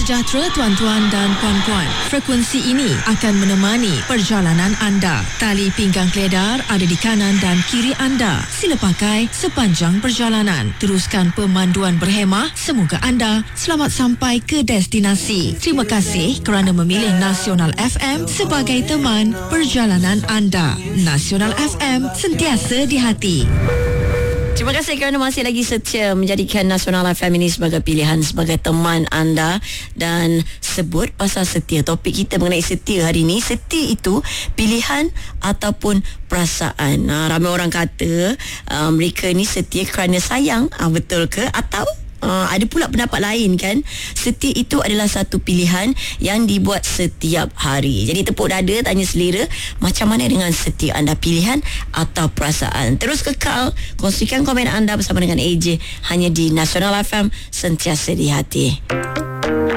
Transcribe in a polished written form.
sejahtera tuan-tuan dan puan-puan. Frekuensi ini akan menemani perjalanan anda. Tali pinggang keledar ada di kanan dan kiri anda. Sila pakai sepanjang perjalanan. Teruskan pemanduan berhemah. Semoga anda selamat sampai ke destinasi. Terima kasih kerana memilih Nasional FM sebagai teman perjalanan anda. Nasional FM, sentiasa di hati. Terima kasih kerana masih lagi setia menjadikan Nasional FM ini sebagai pilihan, sebagai teman anda. Dan sebut pasal setia, topik kita mengenai setia hari ini. Setia itu pilihan ataupun perasaan. Ramai orang kata mereka ni setia kerana sayang. Betul ke? Atau ada pula pendapat lain kan. Setia itu adalah satu pilihan yang dibuat setiap hari. Jadi tepuk dada, tanya selera, macam mana dengan setia anda, pilihan atau perasaan? Terus kekal kongsikan komen anda bersama dengan AJ hanya di Nasional FM, sentiasa di hati.